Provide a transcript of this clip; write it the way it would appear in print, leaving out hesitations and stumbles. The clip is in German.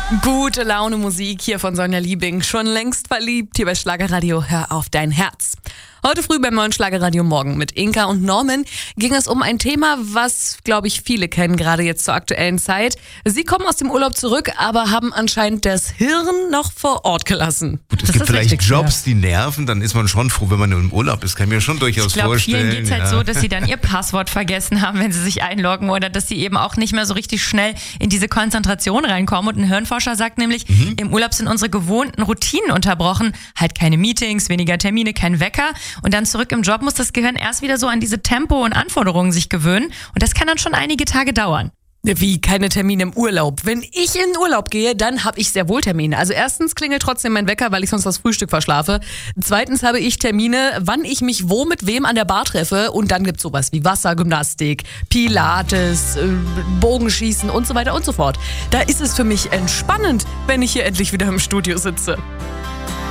Gute Laune Musik hier von Sonja Liebing. Schon längst verliebt hier bei Schlagerradio. Hör auf dein Herz. Heute früh beim neuen Schlagerradio Morgen mit Inka und Norman ging es um ein Thema, was, glaube ich, viele kennen, gerade jetzt zur aktuellen Zeit. Sie kommen aus dem Urlaub zurück, aber haben anscheinend das Hirn noch vor Ort gelassen. Gut, es gibt vielleicht Jobs, die nerven, dann ist man schon froh, wenn man im Urlaub ist. Kann ich mir schon durchaus vorstellen. Vielen geht es halt so, dass sie dann ihr Passwort vergessen haben, wenn sie sich einloggen oder dass sie eben auch nicht mehr so richtig schnell in diese Konzentration reinkommen. Und ein Hirnforscher sagt nämlich, im Urlaub sind unsere gewohnten Routinen unterbrochen. Halt keine Meetings, weniger Termine, kein Wecker. Und dann zurück im Job muss das Gehirn erst wieder so an diese Tempo und Anforderungen sich gewöhnen. Und das kann dann schon einige Tage dauern. Wie, keine Termine im Urlaub? Wenn ich in den Urlaub gehe, dann habe ich sehr wohl Termine. Also erstens klingelt trotzdem mein Wecker, weil ich sonst das Frühstück verschlafe. Zweitens habe ich Termine, wann ich mich wo mit wem an der Bar treffe. Und dann gibt's sowas wie Wassergymnastik, Pilates, Bogenschießen und so weiter und so fort. Da ist es für mich entspannend, wenn ich hier endlich wieder im Studio sitze.